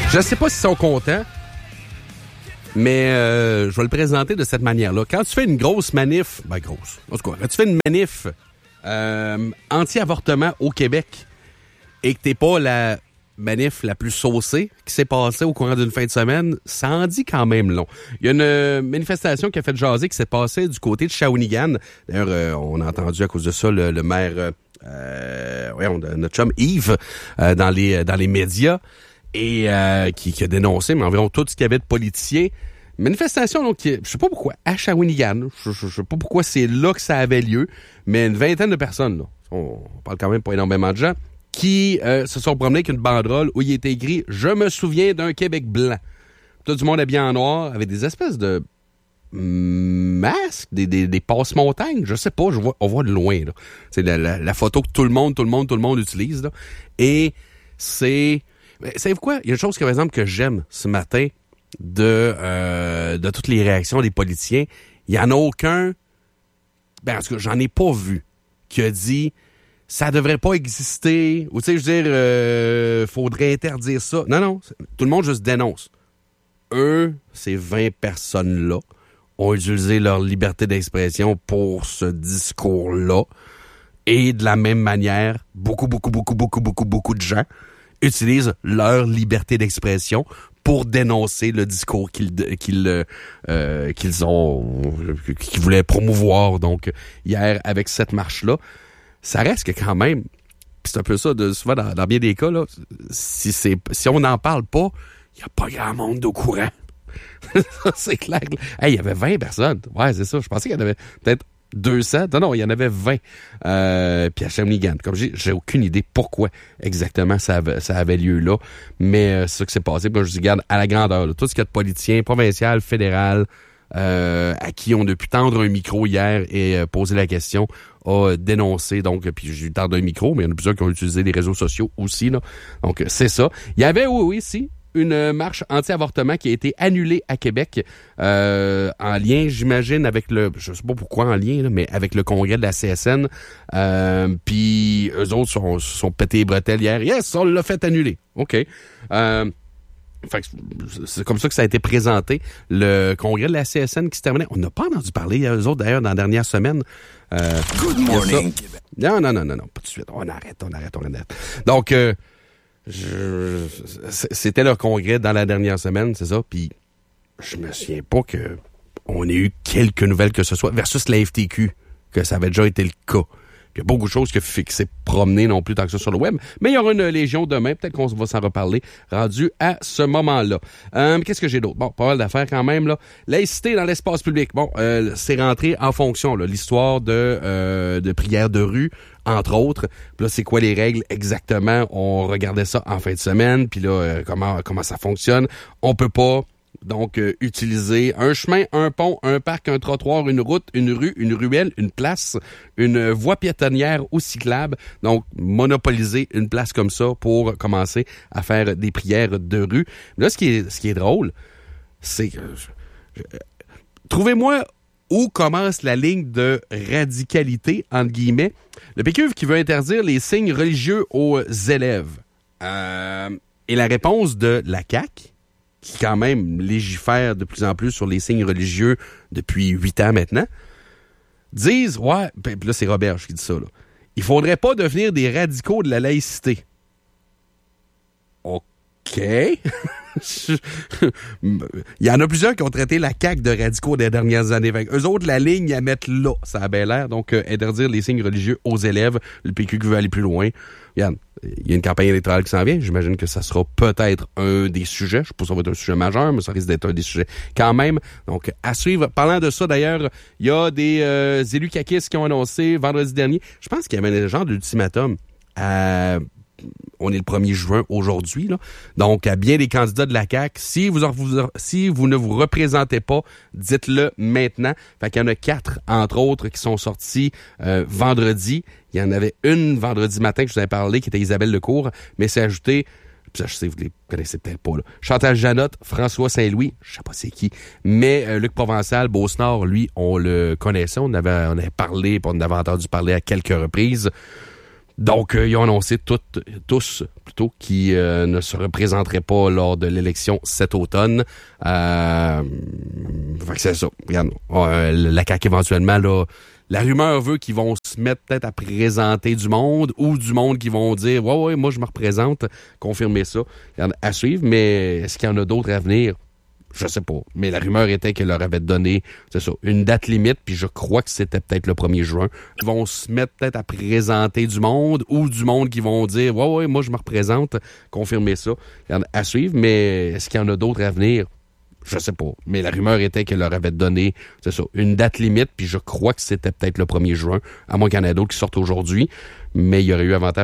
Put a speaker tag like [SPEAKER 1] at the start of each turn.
[SPEAKER 1] Je sais pas s'ils sont contents, mais je vais le présenter de cette manière-là. Quand tu fais une grosse manif, grosse, en tout cas, quand tu fais une manif anti-avortement au Québec et que t'es pas la manif la plus saucée qui s'est passée au courant d'une fin de semaine, ça en dit quand même long. Il y a une manifestation qui a fait jaser qui s'est passée du côté de Shawinigan. D'ailleurs, on a entendu à cause de ça le maire, notre chum Yves, dans les médias, et qui a dénoncé environ tout ce qu'il y avait de politiciens. Manifestation, donc, je sais pas pourquoi, à Shawinigan, je sais pas pourquoi c'est là que ça avait lieu, mais une vingtaine de personnes, là, on parle quand même pas énormément de gens, qui se sont promenés avec une banderole où il était écrit « Je me souviens d'un Québec blanc ». Tout du monde habillé en noir, avec des espèces de masques, des passe-montagnes, je sais pas, on voit de loin, là. C'est la photo que tout le monde utilise, là. Et c'est... Savez-vous quoi? Il y a une chose, par exemple, que j'aime ce matin de toutes les réactions des politiciens. Il y en a aucun, en tout cas, j'en ai pas vu, qui a dit ça devrait pas exister, ou tu sais, je veux dire, faudrait interdire ça. Non, tout le monde juste dénonce. Eux, ces 20 personnes-là, ont utilisé leur liberté d'expression pour ce discours-là. Et de la même manière, beaucoup de gens utilisent leur liberté d'expression pour dénoncer le discours qu'ils voulaient promouvoir donc hier avec cette marche-là. Ça reste que quand même, pis c'est un peu ça, souvent dans bien des cas, là, si on n'en parle pas, il n'y a pas grand monde au courant. C'est clair. Hey, il y avait 20 personnes. Ouais, c'est ça. Je pensais qu'il y en avait peut-être 200. Non, il y en avait 20. Puis à Shawinigan. Comme j'ai aucune idée pourquoi exactement ça avait lieu là. Mais c'est ça qui s'est passé. Puis je dis, regarde, à la grandeur, là, tout ce qu'il y a de politicien, provincial, fédéral, à qui on a pu tendre un micro hier et poser la question, a dénoncé. Donc, puis j'ai eu tendre un micro, mais il y en a plusieurs qui ont utilisé les réseaux sociaux aussi, là. Donc, c'est ça. Il y avait, oui, une marche anti-avortement qui a été annulée à Québec en lien, j'imagine, avec je sais pas pourquoi en lien, là, mais avec le congrès de la CSN. Puis eux autres sont pétés les bretelles hier. Yes, on l'a fait annuler. OK. Fait que c'est comme ça que ça a été présenté. Le congrès de la CSN qui se terminait. On n'a pas entendu parler eux autres, d'ailleurs, dans la dernière semaine.
[SPEAKER 2] Good morning.
[SPEAKER 1] Non, pas tout de suite. On arrête. Donc, c'était leur congrès dans la dernière semaine, c'est ça. Puis, je me souviens pas que on ait eu quelques nouvelles que ce soit, versus la FTQ, que ça avait déjà été le cas. Il y a beaucoup de choses qui s'est promené non plus tant que ça sur le web. Mais il y aura une légion demain. Peut-être qu'on va s'en reparler rendu à ce moment-là. Qu'est-ce que j'ai d'autre? Bon, pas mal d'affaires quand même, là. Laïcité dans l'espace public. Bon, c'est rentré en fonction, là. L'histoire de prières de rue, entre autres. Puis là, c'est quoi les règles exactement? On regardait ça en fin de semaine. Puis là, comment ça fonctionne? On peut pas... Donc, utiliser un chemin, un pont, un parc, un trottoir, une route, une rue, une ruelle, une place, une voie piétonnière ou cyclable. Donc, monopoliser une place comme ça pour commencer à faire des prières de rue. Là, ce qui est drôle, c'est que... Trouvez-moi où commence la ligne de radicalité, entre guillemets. Le PQ qui veut interdire les signes religieux aux élèves. Et la réponse de la CAQ, qui quand même légifère de plus en plus sur les signes religieux depuis 8 ans maintenant, disent, ouais, puis là c'est Roberge qui dit ça, là, il faudrait pas devenir des radicaux de la laïcité. OK. Il y en a plusieurs qui ont traité la CAQ de radicaux des dernières années. Eux autres, la ligne, ils la mettent là. Ça a bien l'air. Donc, interdire les signes religieux aux élèves. Le PQ qui veut aller plus loin. Regarde, il y a une campagne électorale qui s'en vient. J'imagine que ça sera peut-être un des sujets. Je sais pas si ça va être un sujet majeur, mais ça risque d'être un des sujets quand même. Donc, à suivre. Parlant de ça, d'ailleurs, il y a des élus caquistes qui ont annoncé vendredi dernier. Je pense qu'il y avait un genre d'ultimatum on est le 1er juin aujourd'hui, là. Donc, à bien des candidats de la CAQ, si vous ne vous représentez pas, dites-le maintenant. Fait qu'il y en a 4, entre autres, qui sont sortis vendredi. Il y en avait une vendredi matin que je vous avais parlé, qui était Isabelle Lecourt, mais c'est ajouté, je sais, vous les connaissez peut-être pas, là. Chantal Janotte, François Saint-Louis, je sais pas c'est qui, mais Luc Provençal, Beauce-Nord, lui, on le connaissait, on avait parlé, on avait entendu parler à quelques reprises. Donc, ils ont annoncé tous qui ne se représenteraient pas lors de l'élection cet automne. Fait que c'est ça. Regarde, la CAQ éventuellement, là, la rumeur veut qu'ils vont se mettre peut-être à présenter du monde ou du monde qui vont dire « Ouais, moi je me représente », confirmer ça. Regarde, à suivre, mais est-ce qu'il y en a d'autres à venir? Je sais pas. Mais la rumeur était qu'elle leur avait donné, c'est ça, une date limite, puis je crois que c'était peut-être le 1er juin. Ils vont se mettre peut-être à présenter du monde ou du monde qui vont dire « Ouais, moi je me représente », confirmer ça. Regarde, à suivre, mais est-ce qu'il y en a d'autres à venir? Je sais pas. Mais la rumeur était qu'elle leur avait donné, c'est ça, une date limite, puis je crois que c'était peut-être le 1er juin, à moins qu'il y en ait d'autres qui sortent aujourd'hui. Mais il y aurait eu avantage